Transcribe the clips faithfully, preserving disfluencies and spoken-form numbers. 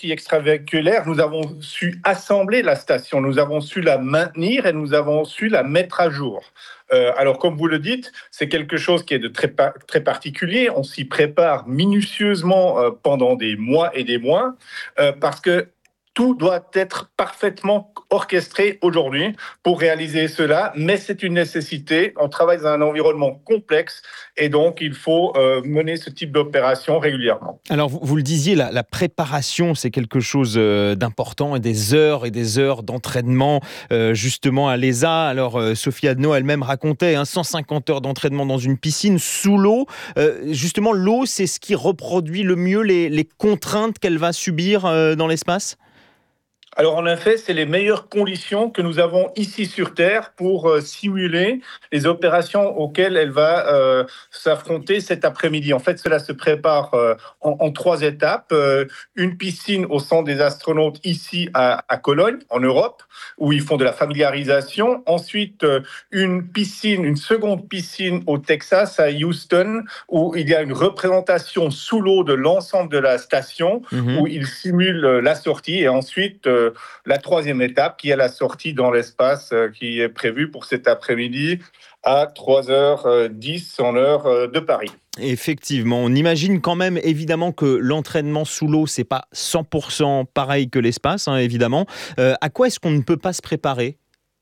sortie extravéhiculaire, nous avons su assembler la station, nous avons su la maintenir et nous avons su la mettre à jour. Euh, alors, comme vous le dites, c'est quelque chose qui est de très, très particulier. On s'y prépare minutieusement euh, pendant des mois et des mois euh, parce que tout doit être parfaitement orchestré aujourd'hui pour réaliser cela, mais c'est une nécessité. On travaille dans un environnement complexe et donc il faut euh, mener ce type d'opération régulièrement. Alors, vous, vous le disiez, la, la préparation, c'est quelque chose euh, d'important et des heures et des heures d'entraînement euh, justement à l'E S A. Alors, euh, Sophie Adno elle-même racontait hein, cent cinquante heures d'entraînement dans une piscine sous l'eau. Euh, justement, l'eau, c'est ce qui reproduit le mieux les, les contraintes qu'elle va subir euh, dans l'espace ? Alors en effet, c'est les meilleures conditions que nous avons ici sur Terre pour euh, simuler les opérations auxquelles elle va euh, s'affronter cet après-midi. En fait, cela se prépare euh, en, en trois étapes. Euh, une piscine au centre des astronautes ici à, à Cologne, en Europe, où ils font de la familiarisation. Ensuite, euh, une piscine, une seconde piscine au Texas, à Houston, où il y a une représentation sous l'eau de l'ensemble de la station, mmh. où ils simulent la sortie. Et ensuite, euh, la troisième étape, qui est la sortie dans l'espace, euh, qui est prévue pour cet après-midi à trois heures dix en heure de Paris. Effectivement, on imagine quand même évidemment que l'entraînement sous l'eau, c'est pas cent pour cent pareil que l'espace, hein, évidemment. Euh, à quoi est-ce qu'on ne peut pas se préparer ?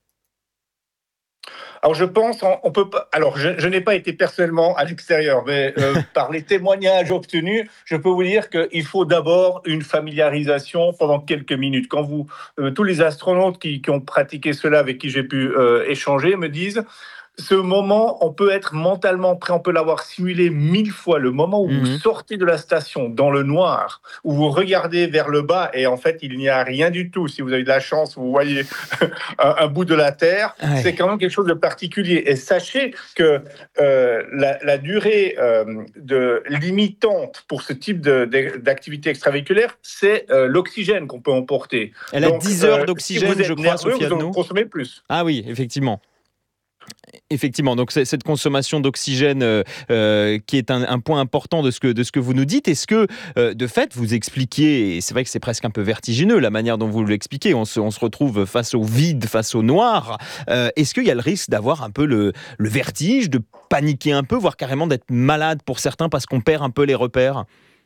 Alors je pense, on, on peut pas. Alors je, je n'ai pas été personnellement à l'extérieur, mais euh, par les témoignages obtenus, je peux vous dire qu'il faut d'abord une familiarisation pendant quelques minutes. Quand vous, euh, tous les astronautes qui, qui ont pratiqué cela, avec qui j'ai pu euh, échanger, me disent. Ce moment, on peut être mentalement prêt, on peut l'avoir simulé mille fois. Le moment où mmh. vous sortez de la station dans le noir, où vous regardez vers le bas et en fait, il n'y a rien du tout. Si vous avez de la chance, vous voyez un, un bout de la Terre. Ouais. C'est quand même quelque chose de particulier. Et sachez que euh, la, la durée euh, de, limitante pour ce type de, de, d'activité extravéhiculaire, c'est euh, l'oxygène qu'on peut emporter. Elle a Donc, dix heures euh, d'oxygène, si je crois, nerveux, Sophie Adno. Vous en consommez plus. Ah oui, effectivement. Effectivement, donc c'est cette consommation d'oxygène euh, euh, qui est un, un point important de ce que, de ce que vous nous dites. Est-ce que, euh, de fait, vous expliquiez, et c'est vrai que c'est presque un peu vertigineux la manière dont vous l'expliquez, on se, on se retrouve face au vide, face au noir. Euh, est-ce qu'il y a le risque d'avoir un peu le, le vertige, de paniquer un peu, voire carrément d'être malade pour certains parce qu'on perd un peu les repères ?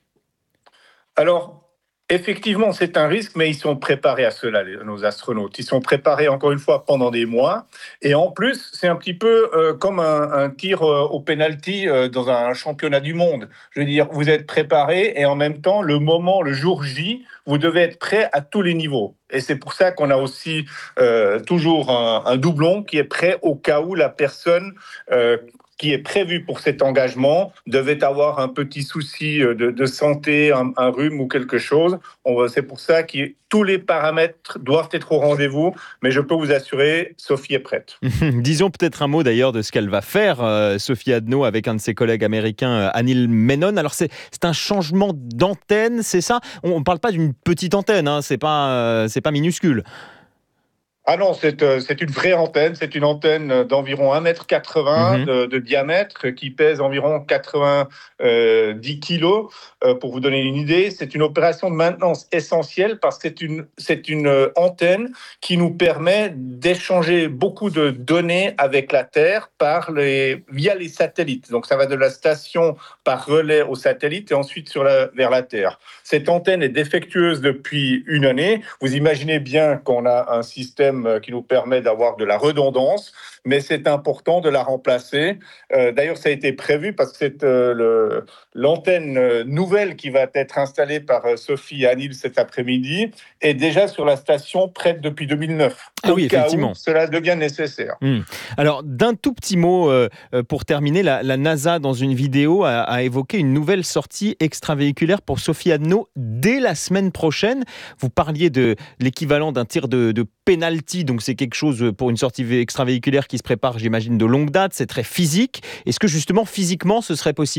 Alors, effectivement, c'est un risque, mais ils sont préparés à cela, les, nos astronautes. Ils sont préparés, encore une fois, pendant des mois. Et en plus, c'est un petit peu euh, comme un, un tir euh, au penalty euh, dans un championnat du monde. Je veux dire, vous êtes préparés et en même temps, le moment, le jour J, vous devez être prêt à tous les niveaux. Et c'est pour ça qu'on a aussi euh, toujours un, un doublon qui est prêt au cas où la personne... Euh, qui est prévu pour cet engagement devait avoir un petit souci de, de santé, un, un rhume ou quelque chose. On, c'est pour ça que tous les paramètres doivent être au rendez-vous, mais je peux vous assurer, Sophie est prête. Disons peut-être un mot d'ailleurs de ce qu'elle va faire, euh, Sophie Adno, avec un de ses collègues américains, euh, Anil Menon. Alors c'est, c'est un changement d'antenne, c'est ça ? On ne parle pas d'une petite antenne, hein, c'est pas, euh, c'est pas minuscule. Ah non, c'est, euh, c'est une vraie antenne. C'est une antenne d'environ un mètre quatre-vingts mmh. de, de diamètre qui pèse environ quatre-vingt-dix kilos. Euh, pour vous donner une idée, c'est une opération de maintenance essentielle parce que c'est une, c'est une antenne qui nous permet d'échanger beaucoup de données avec la Terre par les, via les satellites. Donc ça va de la station par relais au satellite et ensuite sur la, vers la Terre. Cette antenne est défectueuse depuis une année. Vous imaginez bien qu'on a un système qui nous permet d'avoir de la redondance, mais c'est important de la remplacer. Euh, d'ailleurs, ça a été prévu parce que c'est euh, le, l'antenne nouvelle qui va être installée par Sophie Anil cet après-midi est déjà sur la station prête depuis deux mille neuf. Ah oui, effectivement. Où cela devient nécessaire. Mmh. Alors, d'un tout petit mot euh, pour terminer, la, la NASA, dans une vidéo, a, a évoqué une nouvelle sortie extravéhiculaire pour Sophie Adno dès la semaine prochaine. Vous parliez de l'équivalent d'un tir de, de penalty, donc c'est quelque chose pour une sortie extravéhiculaire qui se prépare, j'imagine, de longue date. C'est très physique. Est-ce que justement, physiquement, ce serait possible ?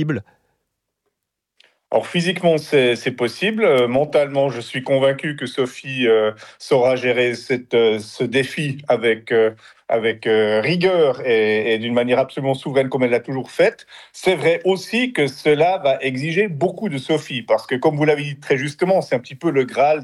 Alors physiquement, c'est, c'est possible. Euh, mentalement, je suis convaincu que Sophie euh, saura gérer cette, euh, ce défi avec, euh, avec euh, rigueur et, et d'une manière absolument souveraine comme elle l'a toujours faite. C'est vrai aussi que cela va exiger beaucoup de Sophie parce que, comme vous l'avez dit très justement, c'est un petit peu le Graal